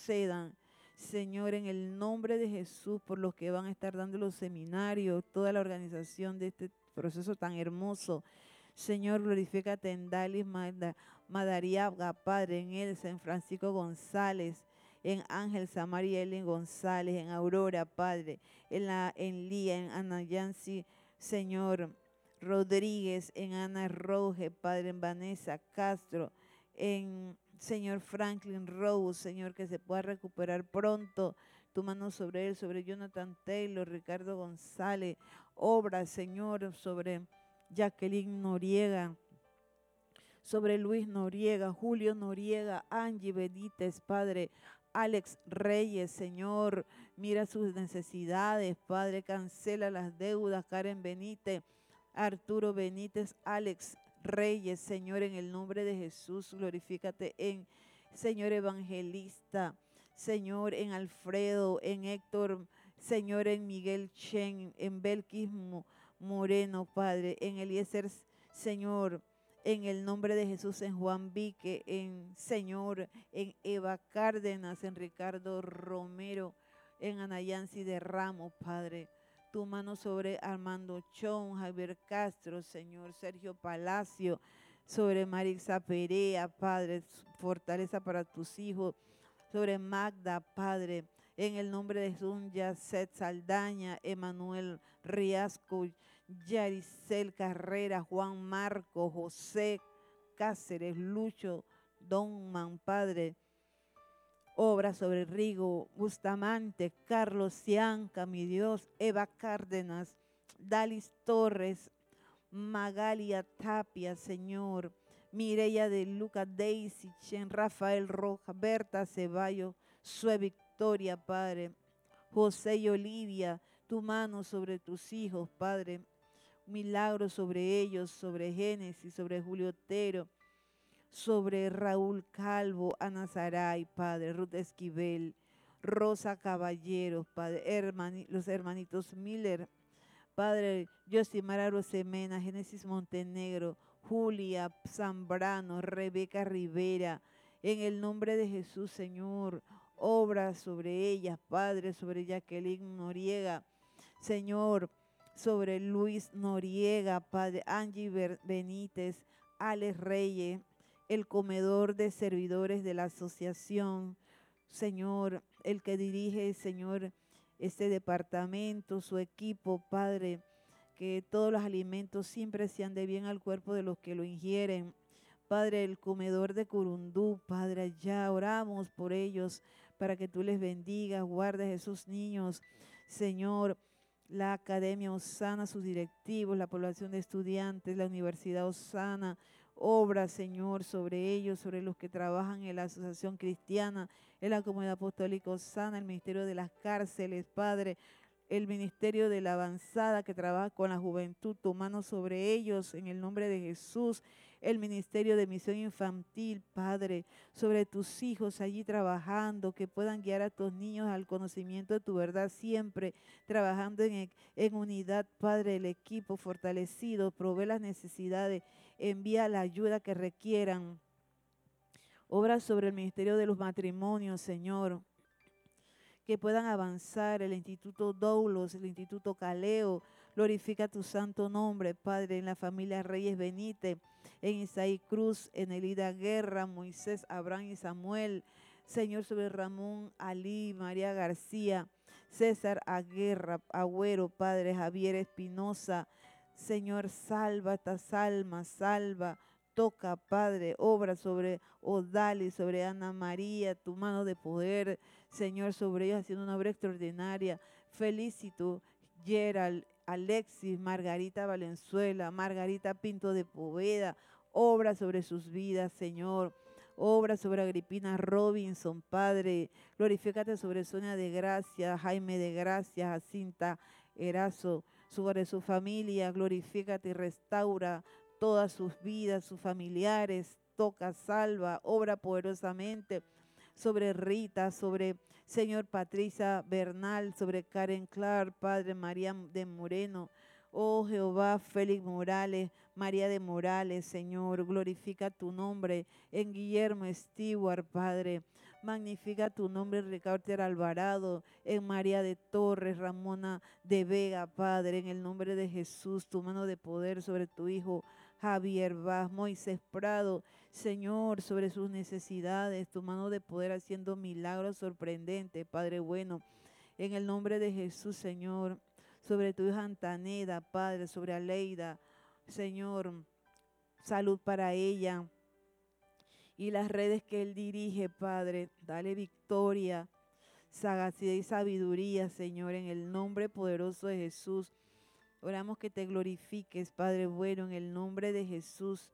sucedan. Señor, en el nombre de Jesús, por los que van a estar dando los seminarios, toda la organización de este proceso tan hermoso. Señor, glorifícate en Dalis Madariaga, Padre, en Elsa, en Francisco González, en Ángel Samaria Ellen González, en Aurora, Padre, en Lía, en Ana Yancy, Señor Rodríguez, en Ana Roge, Padre, en Vanessa Castro, en Señor Franklin Rose, Señor, que se pueda recuperar pronto. Tu mano sobre él, sobre Jonathan Taylor, Ricardo González, obra, Señor, sobre Jacqueline Noriega, sobre Luis Noriega, Julio Noriega, Angie Benítez, Padre, Alex Reyes, Señor, mira sus necesidades, Padre, cancela las deudas, Karen Benítez, Arturo Benítez, Alex Reyes, Señor, en el nombre de Jesús, glorifícate en Señor Evangelista, Señor, en Alfredo, en Héctor, Señor, en Miguel Chen, en Belkis Moreno, Padre, en Eliezer, Señor, en el nombre de Jesús, en Juan Vique, en Señor, en Eva Cárdenas, en Ricardo Romero, en Anayansi de Ramos, Padre. Tu mano sobre Armando Chon, Javier Castro, Señor, Sergio Palacio, sobre Marixa Perea, Padre, fortaleza para tus hijos, sobre Magda, Padre, en el nombre de Jesús, Yacet Saldaña, Emanuel Riasco, Yaricel Carrera, Juan Marco, José Cáceres, Lucho, Donman, Padre, obra sobre Rigo, Bustamante, Carlos Cianca, mi Dios, Eva Cárdenas, Dalis Torres, Magalia Tapia, Señor, Mireya de Luca, Daisy, Chen, Rafael Roja, Berta Ceballos, Sue Victoria, Padre, José y Olivia, tu mano sobre tus hijos, Padre, milagros sobre ellos, sobre Génesis, sobre Julio Otero, sobre Raúl Calvo, Ana Saray, Padre, Ruth Esquivel, Rosa Caballeros, Padre, los hermanitos Miller, Padre, Yosimara Rosemena, Génesis Montenegro, Julia Zambrano, Rebeca Rivera, en el nombre de Jesús, Señor, obra sobre ellas, Padre, sobre Jacqueline Noriega, Señor, sobre Luis Noriega, Padre, Angie Benítez, Alex Reyes, el comedor de servidores de la asociación, Señor, el que dirige, Señor, este departamento, su equipo, Padre, que todos los alimentos siempre sean de bien al cuerpo de los que lo ingieren. Padre, el comedor de Curundú, Padre, allá oramos por ellos para que tú les bendigas, guardes a esos niños, Señor, la Academia Osana, sus directivos, la población de estudiantes, la Universidad Osana, obra, Señor, sobre ellos, sobre los que trabajan en la Asociación Cristiana, en la Comunidad Apostólica Osana, el Ministerio de las Cárceles, Padre, el Ministerio de la Avanzada que trabaja con la juventud, tu mano sobre ellos en el nombre de Jesús, el Ministerio de Misión Infantil, Padre, sobre tus hijos allí trabajando, que puedan guiar a tus niños al conocimiento de tu verdad siempre, trabajando en unidad, Padre, el equipo fortalecido, provee las necesidades, envía la ayuda que requieran. Obra sobre el Ministerio de los Matrimonios, Señor, que puedan avanzar el Instituto Doulos, el Instituto Caleo, glorifica tu santo nombre, Padre, en la familia Reyes Benítez, en Isaí Cruz, en Elida Guerra, Moisés, Abraham y Samuel, Señor, sobre Ramón, Ali, María García, César Aguerra, Agüero, Padre, Javier Espinosa, Señor, salva estas almas, salva, toca, Padre, obra sobre Odali, sobre Ana María, tu mano de poder, Señor, sobre ellos haciendo una obra extraordinaria. Felicito, Gerald, Alexis, Margarita Valenzuela, Margarita Pinto de Poveda, obra sobre sus vidas, Señor. Obra sobre Agripina Robinson, Padre. Glorifícate sobre Sonia de Gracia, Jaime de Gracia, Jacinta Erazo, sobre su familia. Glorifícate y restaura todas sus vidas, sus familiares. Toca, salva, obra poderosamente sobre Rita, sobre Señor Patricia Bernal, sobre Karen Clark, Padre María de Moreno, oh Jehová, Félix Morales, María de Morales, Señor, glorifica tu nombre en Guillermo Stewart, Padre, Magnifica tu nombre, Ricardo Ortega Alvarado, en María de Torres, Ramona de Vega, Padre, en el nombre de Jesús, tu mano de poder sobre tu hijo Javier Vaz, Moisés Prado, Señor, sobre sus necesidades, tu mano de poder haciendo milagros sorprendentes, Padre bueno, en el nombre de Jesús, Señor, sobre tu hija Antaneda, Padre, sobre Aleida, Señor, salud para ella y las redes que Él dirige, Padre, dale victoria, sagacidad y sabiduría, Señor, en el nombre poderoso de Jesús. Oramos que te glorifiques, Padre bueno, en el nombre de Jesús,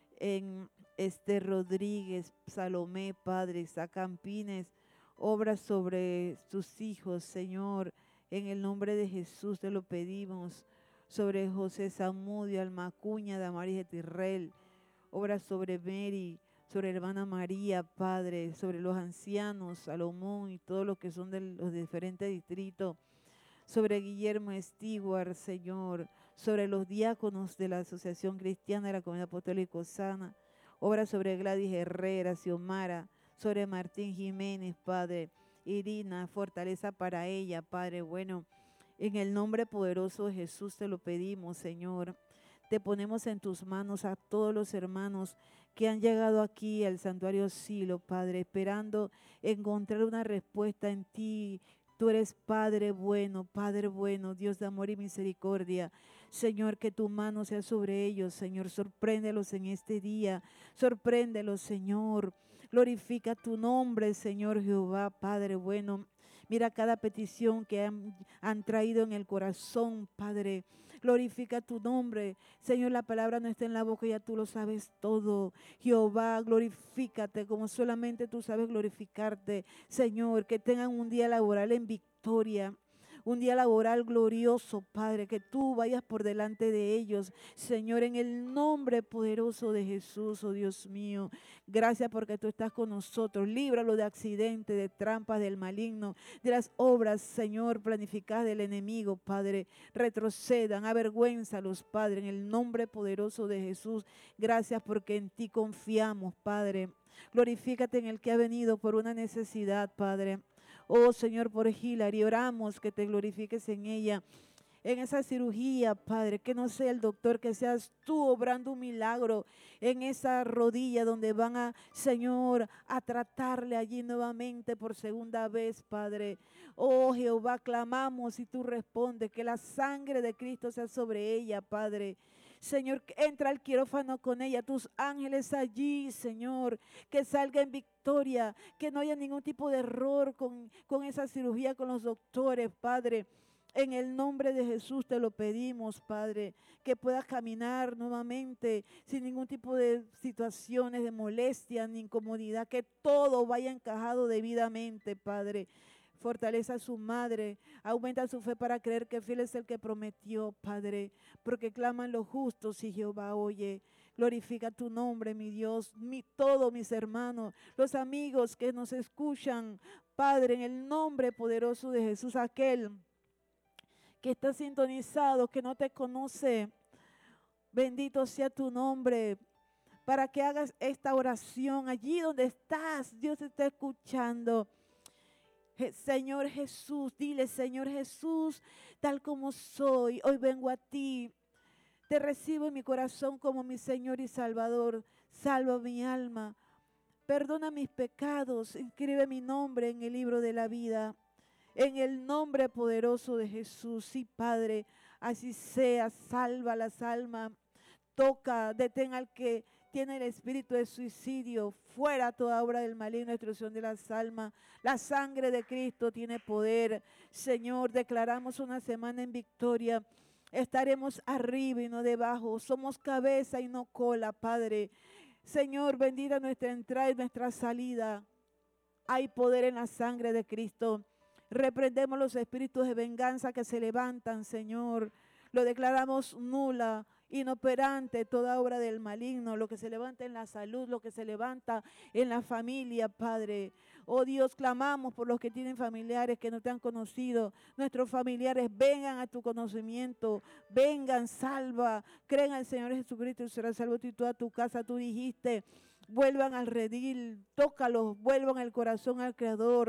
en Esther Rodríguez, Salomé, Padre, Isaac Campines, obra sobre tus hijos, Señor, en el nombre de Jesús te lo pedimos, sobre José Zamudio, Almacuña, Damaris de Tirrel, obra sobre Mary, sobre hermana María, Padre, sobre los ancianos, Salomón y todos los que son de los diferentes distritos, sobre Guillermo Stewart, Señor, sobre los diáconos de la Asociación Cristiana de la Comunidad Apostólica Osana, obra sobre Gladys Herrera, Xiomara, sobre Martín Jiménez, Padre, Irina, fortaleza para ella, Padre, bueno, en el nombre poderoso de Jesús te lo pedimos, Señor. Te ponemos en tus manos a todos los hermanos que han llegado aquí al santuario Silo, Padre, esperando encontrar una respuesta en ti. Tú eres Padre bueno, Dios de amor y misericordia. Señor, que tu mano sea sobre ellos, Señor. Sorpréndelos en este día. Sorpréndelos, Señor. Glorifica tu nombre, Señor Jehová, Padre bueno. Mira cada petición que han traído en el corazón, Padre. Glorifica tu nombre. Señor, la palabra no está en la boca, ya tú lo sabes todo. Jehová, glorifícate como solamente tú sabes glorificarte. Señor, que tengan un día laboral en victoria. Un día laboral glorioso, Padre, que tú vayas por delante de ellos, Señor, en el nombre poderoso de Jesús, oh Dios mío. Gracias porque tú estás con nosotros. Líbralo de accidentes, de trampas del maligno, de las obras, Señor, planificadas del enemigo, Padre. Retrocedan, avergüénzalos, Padre, en el nombre poderoso de Jesús. Gracias porque en ti confiamos, Padre. Glorifícate en el que ha venido por una necesidad, Padre. Oh Señor, por Hilary, oramos que te glorifiques en ella, en esa cirugía, Padre, que no sea el doctor, que seas tú obrando un milagro en esa rodilla donde van a, Señor, a tratarle allí nuevamente por segunda vez, Padre. Oh Jehová, clamamos y tú respondes, que la sangre de Cristo sea sobre ella, Padre. Señor, entra al quirófano con ella, tus ángeles allí, Señor, que salga en victoria, que no haya ningún tipo de error con esa cirugía, con los doctores, Padre. En el nombre de Jesús te lo pedimos, Padre, que puedas caminar nuevamente sin ningún tipo de situaciones de molestia ni incomodidad, que todo vaya encajado debidamente, Padre. Fortaleza a su madre, aumenta su fe para creer que fiel es el que prometió, Padre, porque claman los justos y Jehová oye. Glorifica tu nombre, mi Dios, todos mis hermanos, los amigos que nos escuchan, Padre, en el nombre poderoso de Jesús, aquel que está sintonizado, que no te conoce, bendito sea tu nombre, para que hagas esta oración allí donde estás. Dios te está escuchando. Señor Jesús, dile, Señor Jesús, tal como soy, hoy vengo a ti. Te recibo en mi corazón como mi Señor y Salvador. Salva mi alma. Perdona mis pecados. Inscribe mi nombre en el libro de la vida. En el nombre poderoso de Jesús. Sí, Padre, así sea. Salva las almas. Toca, detén al que tiene el espíritu de suicidio. Fuera toda obra del maligno, destrucción de las almas. La sangre de Cristo tiene poder. Señor, declaramos una semana en victoria. Estaremos arriba y no debajo. Somos cabeza y no cola, Padre. Señor, bendita nuestra entrada y nuestra salida. Hay poder en la sangre de Cristo. Reprendemos los espíritus de venganza que se levantan, Señor. Lo declaramos nula, inoperante toda obra del maligno, lo que se levanta en la salud, lo que se levanta en la familia, Padre. Oh Dios, clamamos por los que tienen familiares que no te han conocido. Nuestros familiares vengan a tu conocimiento, vengan, salva, creen al Señor Jesucristo y será salvo tú y toda tu casa. Tú dijiste vuelvan al redil, tócalos, vuelvan el corazón al Creador.